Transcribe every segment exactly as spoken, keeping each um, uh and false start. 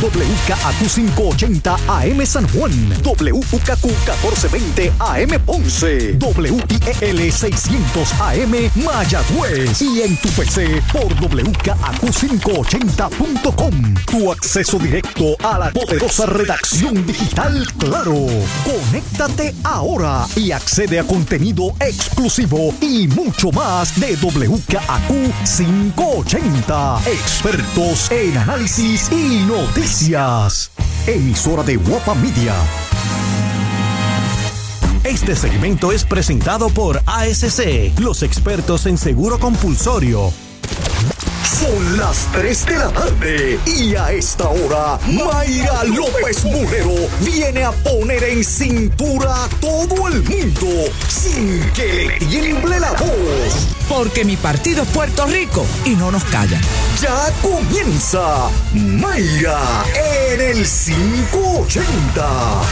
W K A Q quinientos ochenta A M San Juan, W U K Q catorce veinte A M Ponce, W I E L seiscientos A M Mayagüez y en tu P C por W K A Q quinientos ochenta punto com. Tu acceso directo a la poderosa redacción digital Claro. Conéctate ahora y accede a contenido exclusivo y mucho más de W K A Q quinientos ochenta. Expertos en análisis y noticias. Emisora de Guapa Media. Este segmento es presentado por A S C, los expertos en seguro compulsorio. Son las tres de la tarde y a esta hora Mayra López Mulero viene a poner en cintura a todo el mundo sin que le tiemble la voz. Porque mi partido es Puerto Rico y no nos callan. Ya comienza Mayra en el quinientos ochenta.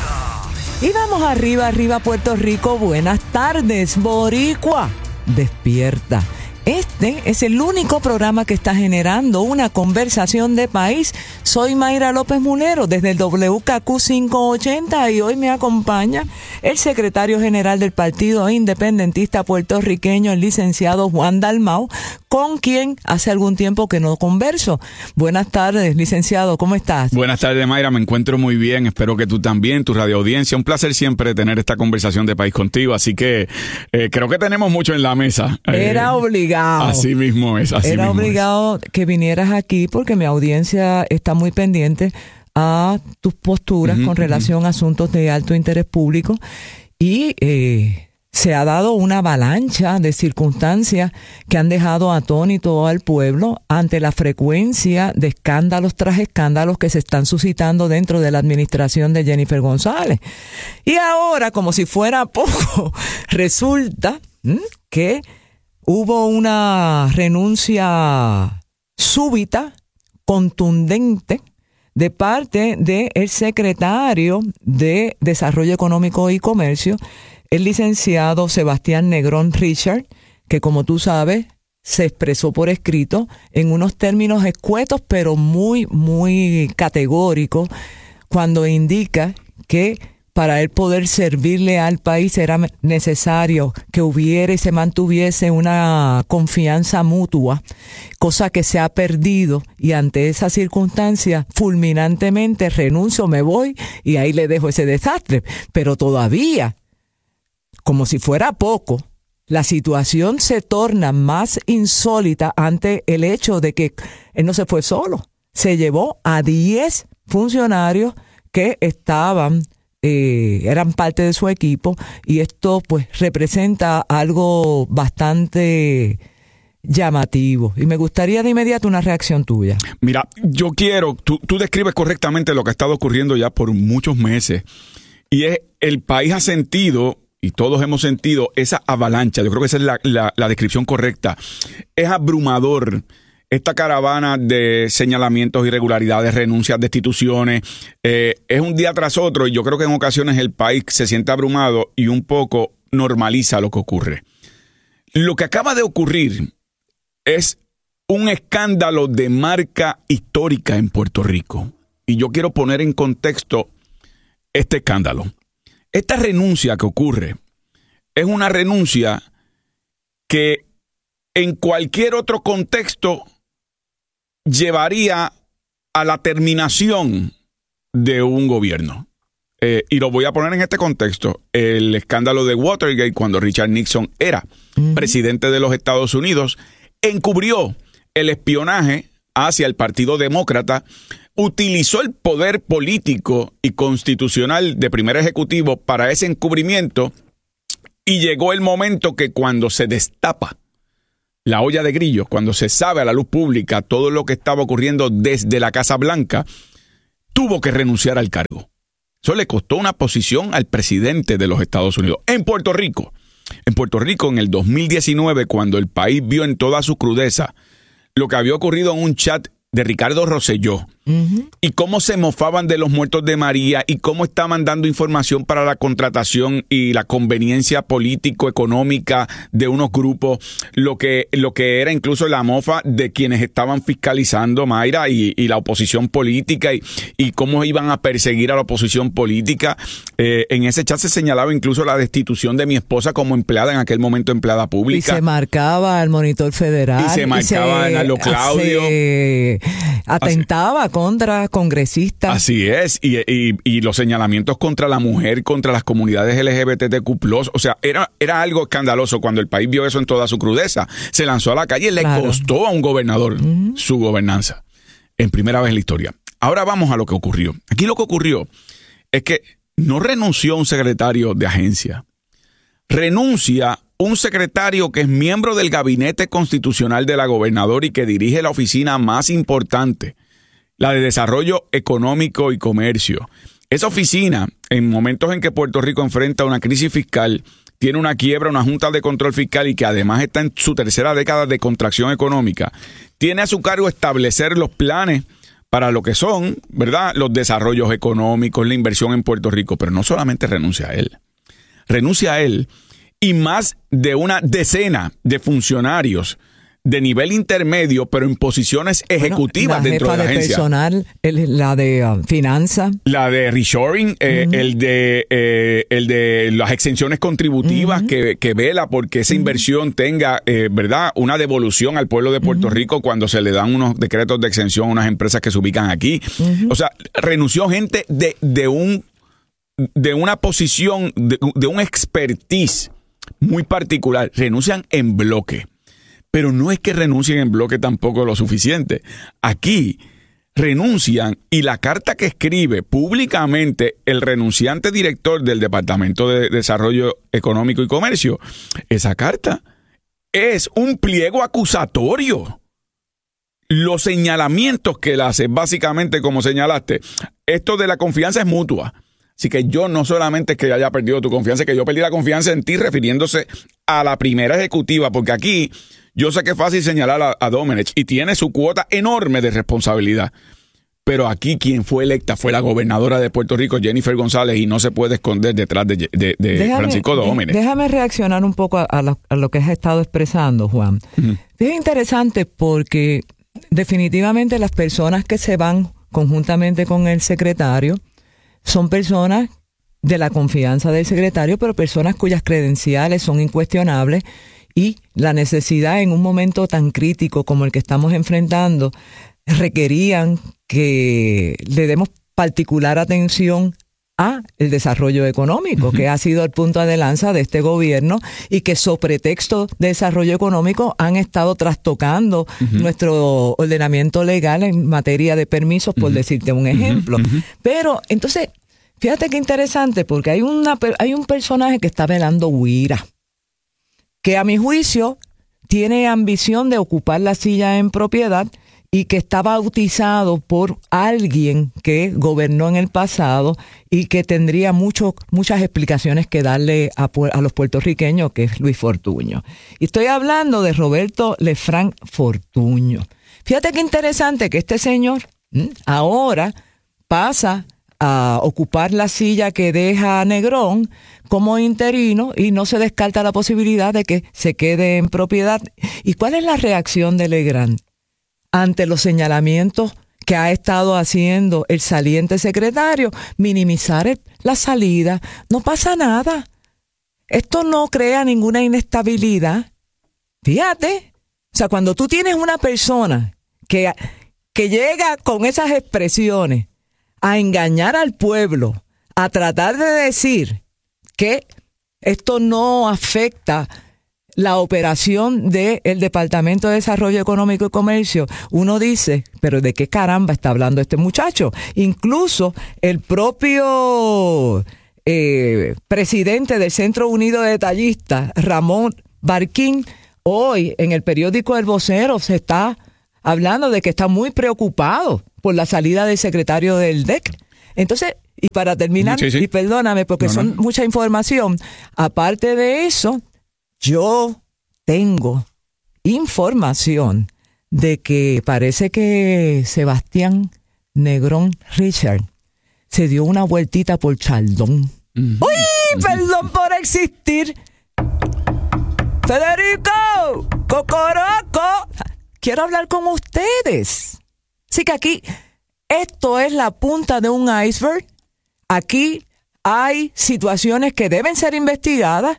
Y vamos arriba, arriba Puerto Rico. Buenas tardes, Boricua. Despierta. Este es el único programa que está generando una conversación de país. Soy Mayra López Mulero desde el W K Q quinientos ochenta y hoy me acompaña el secretario general del Partido Independentista Puertorriqueño, el licenciado Juan Dalmau, con quien hace algún tiempo que no converso. Buenas tardes, licenciado, ¿cómo estás? Buenas tardes, Mayra, me encuentro muy bien, espero que tú también, tu radio audiencia. Un placer siempre tener esta conversación de país contigo, así que eh, creo que tenemos mucho en la mesa. Era eh, obligado. Así mismo es, así Era mismo obligado es. que vinieras aquí porque mi audiencia está muy pendiente a tus posturas uh-huh, con relación uh-huh. a asuntos de alto interés público y eh, se ha dado una avalancha de circunstancias que han dejado atónito al pueblo ante la frecuencia de escándalos tras escándalos que se están suscitando dentro de la administración de Jennifer González. Y ahora, como si fuera poco, resulta ¿m? que hubo una renuncia súbita, contundente, de parte del secretario de Desarrollo Económico y Comercio, el licenciado Sebastián Negrón Richard, que como tú sabes, se expresó por escrito en unos términos escuetos, pero muy, muy categóricos, cuando indica que para él poder servirle al país era necesario que hubiera y se mantuviese una confianza mutua, cosa que se ha perdido, y ante esa circunstancia fulminantemente renuncio, me voy y ahí le dejo ese desastre. Pero todavía, como si fuera poco, la situación se torna más insólita ante el hecho de que él no se fue solo, se llevó a diez funcionarios que estaban Eh, eran parte de su equipo, y esto pues representa algo bastante llamativo, y me gustaría de inmediato una reacción tuya. Mira, yo quiero, tú, tú describes correctamente lo que ha estado ocurriendo ya por muchos meses, y es el país ha sentido, y todos hemos sentido esa avalancha. Yo creo que esa es la, la, la descripción correcta. Es abrumador esta caravana de señalamientos, irregularidades, renuncias, destituciones. Eh, es un día tras otro, y yo creo que en ocasiones el país se siente abrumado y un poco normaliza lo que ocurre. Lo que acaba de ocurrir es un escándalo de marca histórica en Puerto Rico. Y yo quiero poner en contexto este escándalo. Esta renuncia que ocurre es una renuncia que en cualquier otro contexto llevaría a la terminación de un gobierno. Eh, y lo voy a poner en este contexto. El escándalo de Watergate, cuando Richard Nixon era uh-huh. presidente de los Estados Unidos, encubrió el espionaje hacia el Partido Demócrata, utilizó el poder político y constitucional de primer ejecutivo para ese encubrimiento, y llegó el momento que cuando se destapa la olla de grillos, cuando se sabe a la luz pública todo lo que estaba ocurriendo desde la Casa Blanca, tuvo que renunciar al cargo. Eso le costó una posición al presidente de los Estados Unidos. En Puerto Rico, en Puerto Rico en el dos mil diecinueve, cuando el país vio en toda su crudeza lo que había ocurrido en un chat de Ricardo Rosselló, Uh-huh. Y cómo se mofaban de los muertos de María y cómo estaban dando información para la contratación y la conveniencia político-económica de unos grupos, lo que, lo que era incluso la mofa de quienes estaban fiscalizando, Mayra, y, y la oposición política y, y cómo iban a perseguir a la oposición política. Eh, en ese chat se señalaba incluso la destitución de mi esposa como empleada, en aquel momento empleada pública. Y se marcaba al monitor federal. Y se marcaba a lo Claudio. Se atentaba Así. contra congresistas. Así es. Y, y, y los señalamientos contra la mujer, contra las comunidades L G B T Q plus. O sea, era, era algo escandaloso cuando el país vio eso en toda su crudeza. Se lanzó a la calle y le claro. costó a un gobernador uh-huh. su gobernanza. En primera vez en la historia. Ahora vamos a lo que ocurrió. Aquí lo que ocurrió es que no renunció un secretario de agencia. Renuncia un secretario que es miembro del gabinete constitucional de la gobernadora y que dirige la oficina más importante, la de Desarrollo Económico y Comercio. Esa oficina, en momentos en que Puerto Rico enfrenta una crisis fiscal, tiene una quiebra, una junta de control fiscal y que además está en su tercera década de contracción económica, tiene a su cargo establecer los planes para lo que son, ¿verdad?, los desarrollos económicos, la inversión en Puerto Rico. Pero no solamente renuncia a él, renuncia a él y más de una decena de funcionarios de nivel intermedio, pero en posiciones ejecutivas bueno, dentro de la agencia. La jefa de personal, el, la de uh, finanzas. La de reshoring, eh, uh-huh. el de eh, el de las exenciones contributivas uh-huh. que, que vela porque esa uh-huh. inversión tenga, eh, ¿verdad?, una devolución al pueblo de Puerto uh-huh. Rico cuando se le dan unos decretos de exención a unas empresas que se ubican aquí. Uh-huh. O sea, renunció gente de, de un de una posición, de, de un expertise muy particular. Renuncian en bloque. Pero no es que renuncien en bloque tampoco lo suficiente. Aquí renuncian y la carta que escribe públicamente el renunciante director del Departamento de Desarrollo Económico y Comercio, esa carta es un pliego acusatorio. Los señalamientos que él hace, básicamente como señalaste, esto de la confianza es mutua. Así que yo no solamente es que haya perdido tu confianza, es que yo perdí la confianza en ti refiriéndose a la primera ejecutiva, porque aquí yo sé que es fácil señalar a, a Domenech y tiene su cuota enorme de responsabilidad. Pero aquí quien fue electa fue la gobernadora de Puerto Rico, Jennifer González, y no se puede esconder detrás de, de, de déjame, Francisco Domenech. Déjame reaccionar un poco a, a, lo, a lo que has estado expresando, Juan. Uh-huh. Es interesante porque definitivamente las personas que se van conjuntamente con el secretario son personas de la confianza del secretario, pero personas cuyas credenciales son incuestionables y la necesidad en un momento tan crítico como el que estamos enfrentando requerían que le demos particular atención a el desarrollo económico, uh-huh. que ha sido el punto de lanza de este gobierno y que sobre pretexto de desarrollo económico han estado trastocando uh-huh. nuestro ordenamiento legal en materia de permisos, por uh-huh. decirte un ejemplo. Uh-huh. Pero entonces, fíjate qué interesante, porque hay, una, hay un personaje que está velando huira, que a mi juicio tiene ambición de ocupar la silla en propiedad y que está bautizado por alguien que gobernó en el pasado y que tendría mucho, muchas explicaciones que darle a, a los puertorriqueños, que es Luis Fortuño. Y estoy hablando de Roberto Lefranc Fortuño. Fíjate qué interesante que este señor ¿m? ahora pasa a ocupar la silla que deja a Negrón como interino y no se descarta la posibilidad de que se quede en propiedad. ¿Y cuál es la reacción de Legrand ante los señalamientos que ha estado haciendo el saliente secretario? Minimizar el, la salida. No pasa nada. Esto no crea ninguna inestabilidad. Fíjate. O sea, cuando tú tienes una persona que, que llega con esas expresiones a engañar al pueblo, a tratar de decir que esto no afecta la operación del Departamento de Desarrollo Económico y Comercio, uno dice, pero ¿de qué caramba está hablando este muchacho? Incluso el propio eh, presidente del Centro Unido de Detallistas, Ramón Barquín, hoy en el periódico El Vocero se está hablando de que está muy preocupado por la salida del secretario del D E C. Entonces, y para terminar, sí, sí. y perdóname porque no, son no. mucha información, aparte de eso, yo tengo información de que parece que Sebastián Negrón Richard se dio una vueltita por Chaldón. Mm-hmm. ¡Uy! Perdón por existir. Federico, Cocoroco, quiero hablar con ustedes. Así que aquí, esto es la punta de un iceberg. Aquí hay situaciones que deben ser investigadas.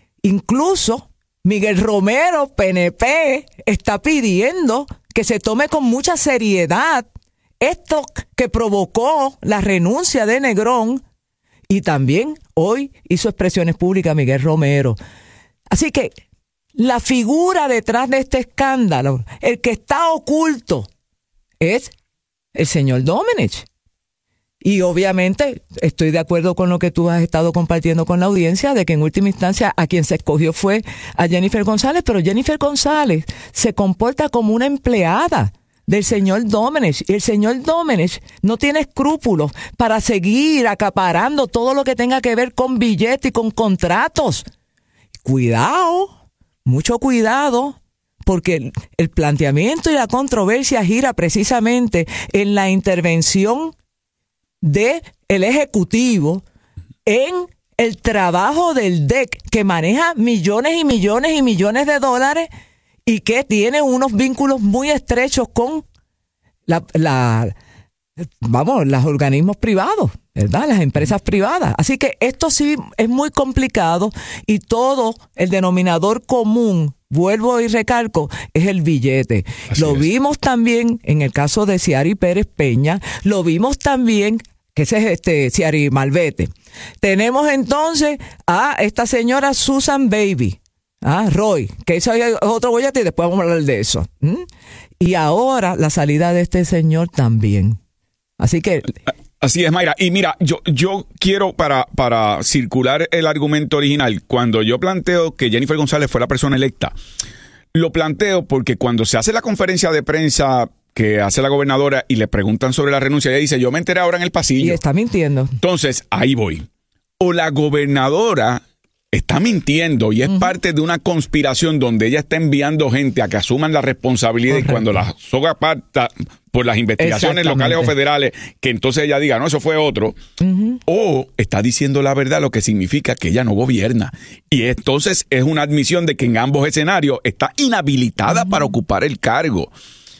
Incluso Miguel Romero, P N P, está pidiendo que se tome con mucha seriedad esto que provocó la renuncia de Negrón, y también hoy hizo expresiones públicas Miguel Romero. Así que la figura detrás de este escándalo, el que está oculto, es el señor Domenech. Y obviamente estoy de acuerdo con lo que tú has estado compartiendo con la audiencia, de que en última instancia a quien se escogió fue a Jennifer González, pero Jennifer González se comporta como una empleada del señor Domenech, y el señor Domenech no tiene escrúpulos para seguir acaparando todo lo que tenga que ver con billetes y con contratos. Cuidado, mucho cuidado, porque el, el planteamiento y la controversia gira precisamente en la intervención de el Ejecutivo en el trabajo del D E C, que maneja millones y millones y millones de dólares y que tiene unos vínculos muy estrechos con la, la vamos, los organismos privados, ¿verdad? Las empresas privadas. Así que esto sí es muy complicado, y todo el denominador común, vuelvo y recalco, es el billete. Así lo es. Vimos también en el caso de Ciari Pérez Peña, lo vimos también, que ese es este Ciari Malvete. Tenemos entonces a esta señora Susan Baby, ah, Roy, que eso es otro bollete y después vamos a hablar de eso. ¿Mm? Y ahora la salida de este señor también. Así que... Así es, Mayra. Y mira, yo, yo quiero para, para circular el argumento original, cuando yo planteo que Jennifer González fue la persona electa, lo planteo porque cuando se hace la conferencia de prensa que hace la gobernadora y le preguntan sobre la renuncia, ella dice, yo me enteré ahora en el pasillo. Y está mintiendo. Entonces, ahí voy. O la gobernadora está mintiendo y es uh-huh. parte de una conspiración donde ella está enviando gente a que asuman la responsabilidad. Correcto. Y cuando la soga parta por las investigaciones locales o federales, que entonces ella diga, no, eso fue otro. Uh-huh. O está diciendo la verdad, lo que significa que ella no gobierna. Y entonces es una admisión de que en ambos escenarios está inhabilitada uh-huh. para ocupar el cargo.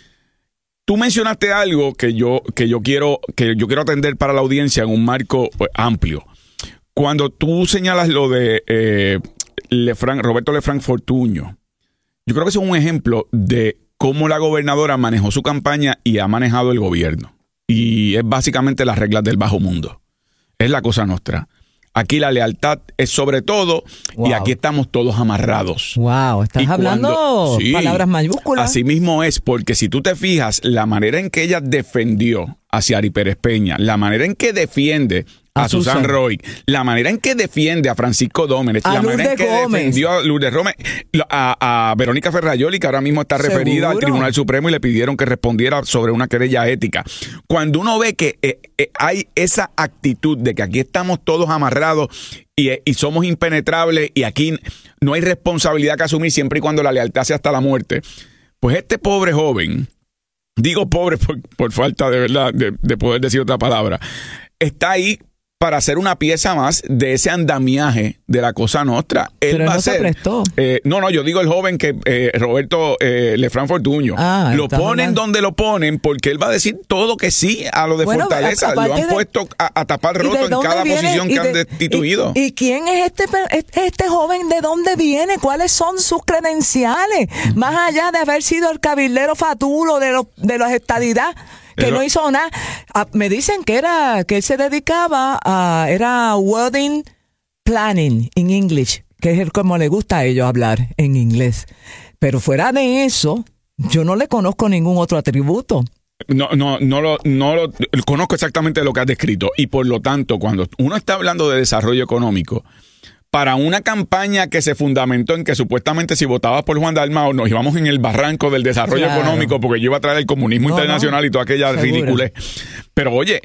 Tú mencionaste algo que yo, que yo quiero, que yo quiero atender para la audiencia en un marco pues, amplio. Cuando tú señalas lo de eh, Lefranc, Roberto Lefranc Fortuño, yo creo que eso es un ejemplo de cómo la gobernadora manejó su campaña y ha manejado el gobierno. Y es básicamente las reglas del bajo mundo. Es la cosa nuestra. Aquí la lealtad es sobre todo, wow. y aquí estamos todos amarrados. Wow, estás y hablando cuando, sí, palabras mayúsculas. Así mismo es, porque si tú te fijas, la manera en que ella defendió a Ciari Pérez Peña, la manera en que defiende a, a Susan Roy, la manera en que defiende a Francisco Domenech, a la Lourdes manera en que Gómez. defendió a Lourdes Gómez, a, a Verónica Ferrayoli, que ahora mismo está referida ¿Seguro? Al Tribunal Supremo y le pidieron que respondiera sobre una querella ética. Cuando uno ve que eh, eh, hay esa actitud de que aquí estamos todos amarrados y, y somos impenetrables y aquí no hay responsabilidad que asumir siempre y cuando la lealtad sea hasta la muerte, pues este pobre joven, digo pobre por, por falta de verdad de, de poder decir otra palabra, está ahí para hacer una pieza más de ese andamiaje de la cosa nostra. Él Pero va no a ser, se prestó. Eh, no, no, yo digo el joven que eh, Roberto eh, Lefranc Fortuño. Ah, lo ponen mal. Donde lo ponen porque él va a decir todo que sí a lo de bueno, Fortaleza. Lo han de, puesto a, a tapar roto en cada viene, posición que de, han destituido. Y, ¿Y quién es este, este joven? ¿De dónde viene? ¿Cuáles son sus credenciales? Mm. Más allá de haber sido el cabildero fatulo de, los, de las estadidad, que Pero, no hizo nada. Ah, me dicen que era que él se dedicaba a era wedding planning in English, que es como le gusta a ellos hablar en inglés. Pero fuera de eso, yo no le conozco ningún otro atributo. No, no, no lo, no lo conozco exactamente lo que has descrito. Y por lo tanto, cuando uno está hablando de desarrollo económico, para una campaña que se fundamentó en que supuestamente si votabas por Juan Dalmau nos íbamos en el barranco del desarrollo claro. económico porque yo iba a traer el comunismo no, internacional no, y toda aquella ridiculez. Pero oye,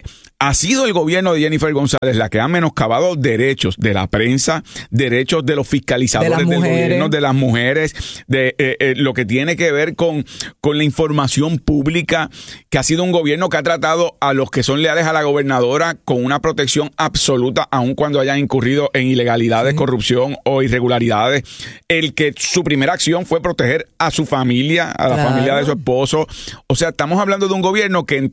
ha sido el gobierno de Jennifer González la que ha menoscabado derechos de la prensa, derechos de los fiscalizadores de del mujeres. gobierno, de las mujeres, de eh, eh, lo que tiene que ver con, con la información pública, que ha sido un gobierno que ha tratado a los que son leales a la gobernadora con una protección absoluta, aun cuando hayan incurrido en ilegalidades, sí. corrupción o irregularidades. El que su primera acción fue proteger a su familia, a la claro. familia de su esposo. O sea, estamos hablando de un gobierno que en